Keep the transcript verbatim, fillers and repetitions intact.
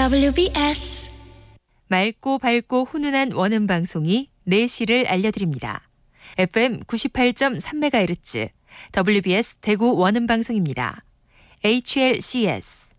더블유비에스 맑고 밝고 훈훈한 원음 방송이 내시를 알려드립니다. 에프엠 구십팔 점 삼 메가헤르츠 더블유비에스 대구 원음 방송입니다. 에이치엘씨에스